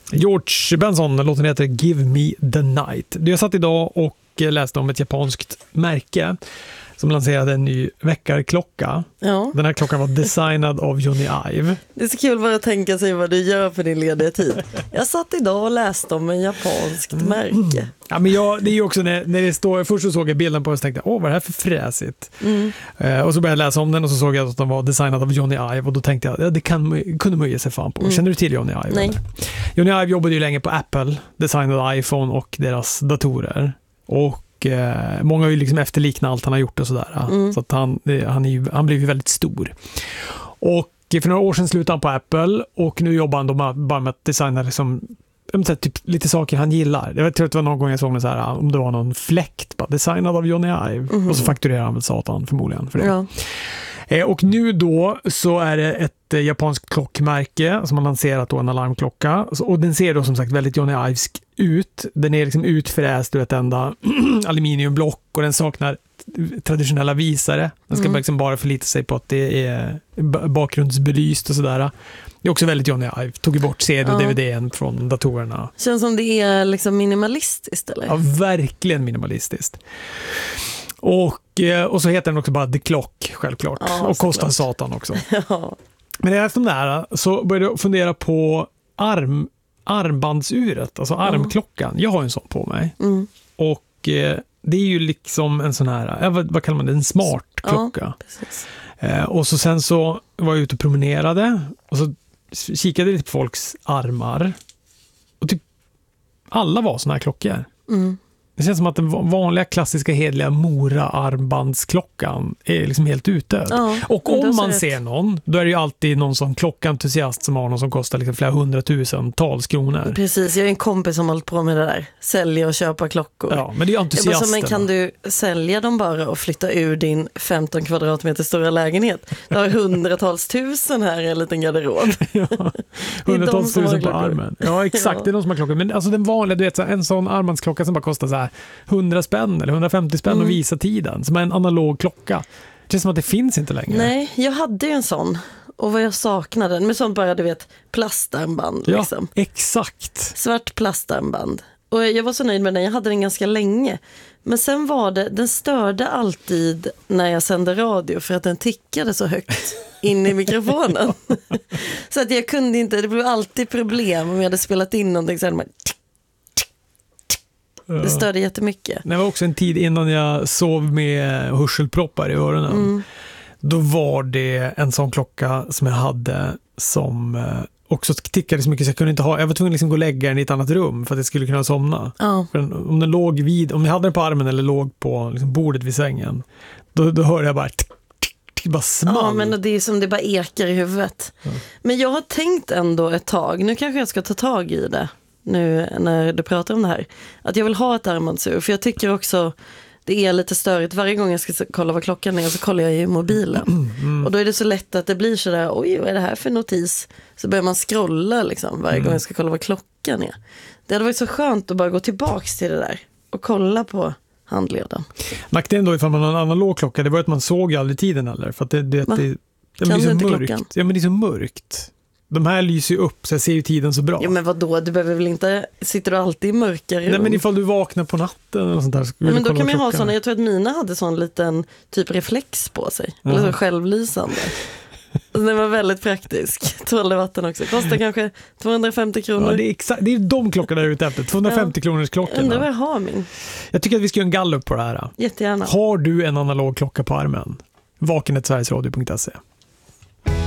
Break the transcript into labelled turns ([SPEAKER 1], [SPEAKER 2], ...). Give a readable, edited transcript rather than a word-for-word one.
[SPEAKER 1] George Benson, låten heter Give Me the Night. Jag satt idag och läste om ett japanskt märke som lanserade en ny väckarklocka.
[SPEAKER 2] Ja.
[SPEAKER 1] Den här klockan var designad av Johnny Ive.
[SPEAKER 2] Det är så kul bara att tänka sig vad du gör för din lediga tid. Jag satt idag och läste om en japanskt märke.
[SPEAKER 1] Ja, men det är ju också när det står, först så såg jag bilden på det och tänkte, vad är det här för fräsigt? Och så började jag läsa om den och så såg jag att den var designad av Johnny Ive och då tänkte jag, ja, det kunde man ge sig fan på. Känner du till Johnny Ive?
[SPEAKER 2] Nej.
[SPEAKER 1] Eller? Johnny Ive jobbade ju länge på Apple, designade iPhone och deras datorer. Och många har ju liksom efterliknat allt han har gjort och sådär. Så att han blev ju väldigt stor. Och för några år sedan slutade han på Apple och nu jobbar han då bara med att designa liksom, typ lite saker han gillar. Jag tror att det var någon gång jag såg någon så här, om det var någon fläkt bara designad av Johnny Ive och så fakturerar han väl satan förmodligen för det.
[SPEAKER 2] Ja.
[SPEAKER 1] Och nu då så är det ett japanskt klockmärke som har lanserat då en alarmklocka och den ser då som sagt väldigt Johnny Ivesk ut. Den är liksom utfräst ur ett enda aluminiumblock och den saknar traditionella visare. Den ska liksom bara förlita sig på att det är bakgrundsbelyst och sådär. Det är också väldigt Johnny Ive. Tog ju bort CD och DVD:n från datorerna.
[SPEAKER 2] Känns som det är liksom minimalistiskt eller?
[SPEAKER 1] Ja, verkligen minimalistiskt. Och så heter den också bara The Clock, självklart.
[SPEAKER 2] Ja,
[SPEAKER 1] och kostar
[SPEAKER 2] klart.
[SPEAKER 1] satan också.
[SPEAKER 2] Ja.
[SPEAKER 1] Men efter det här så började jag fundera på armbandsuret, alltså armklockan. Jag har en sån på mig. Och det är ju liksom en sån här, vad kallar man det? En smart klocka.
[SPEAKER 2] Precis.
[SPEAKER 1] Och så sen så var jag ute och promenerade och så kikade lite på folks armar. Och typ alla var såna här klockor. Det känns som att den vanliga klassiska hedliga Mora-armbandsklockan är liksom helt utdöd.
[SPEAKER 2] Ja,
[SPEAKER 1] och om man ser någon, då är det ju alltid någon sån klockentusiast som har någon som kostar liksom flera hundratusentals kronor.
[SPEAKER 2] Precis, jag är en kompis som har hållit på med det där. Sälja och köpa klockor.
[SPEAKER 1] Ja, men det är ju entusiaster.
[SPEAKER 2] Men kan du sälja dem bara och flytta ur din 15 kvadratmeter stora lägenhet? Du har hundratals tusen här i en liten garderob.
[SPEAKER 1] Ja, hundratals tusen på armen. Ja, exakt, det är de som har klockor. Men alltså den vanliga, du vet, en sån armbandsklocka som bara kostar så här 100 spänn eller 150 spänn och visa tiden. Som är en analog klocka. Det känns som att det finns inte längre.
[SPEAKER 2] Nej, jag hade ju en sån. Och vad jag saknade, med sånt bara, du vet, plastarmband.
[SPEAKER 1] Ja,
[SPEAKER 2] liksom.
[SPEAKER 1] exakt.
[SPEAKER 2] Svart plastarmband. Och jag var så nöjd med den, jag hade den ganska länge. Men sen var den störde alltid när jag sände radio för att den tickade så högt in i mikrofonen. Så att jag kunde inte, det blev alltid problem om jag hade spelat in någonting så hade man det störde jättemycket.
[SPEAKER 1] Det var också en tid innan jag sov med hörselproppar i öronen. Då var det en sån klocka som jag hade som också tickade så mycket så jag kunde inte ha. Jag var tvungen liksom gå och lägga den i ett annat rum för att jag skulle kunna somna. För om den låg om jag hade den på armen eller låg på liksom bordet vid sängen, då hörde jag bara bara small.
[SPEAKER 2] Ja, men det är som det bara ekar i huvudet. Men jag har tänkt ändå ett tag, nu kanske jag ska ta tag i det nu när du pratar om det här, att jag vill ha ett armbandsur, för jag tycker också det är lite störigt. Varje gång jag ska kolla vad klockan är så kollar jag i mobilen. Och då är det så lätt att det blir så där, oj, vad är det här för notis? Så börjar man scrolla liksom varje gång jag ska kolla vad klockan är. Det hade varit så skönt att bara gå tillbaks till det där och kolla på handleden.
[SPEAKER 1] Nackdelen då ifall man har en analog klocka, det var att man såg aldrig tiden eller för att det blir så mörkt. Ja, men det är så mörkt. De här lyser ju upp så jag ser ju tiden så bra.
[SPEAKER 2] Ja, men vadå? Du behöver väl inte, sitter du alltid i mörkare rum?
[SPEAKER 1] Nej, men ifall du vaknar på natten eller sånt där.
[SPEAKER 2] Ja, men då kan man ju ha såna, jag tror att mina hade sån liten typ reflex på sig. Eller så självlysande. Det var väldigt praktisk. Tålde vatten också. Kostar kanske 250 kronor.
[SPEAKER 1] Ja, det är de klockorna jag är ute efter. 250 kronors klockorna.
[SPEAKER 2] Undrar vad jag har min.
[SPEAKER 1] Jag tycker att vi ska göra en gallup på det här.
[SPEAKER 2] Jättegärna.
[SPEAKER 1] Har du en analog klocka på armen? Vaken@sverigesradio.se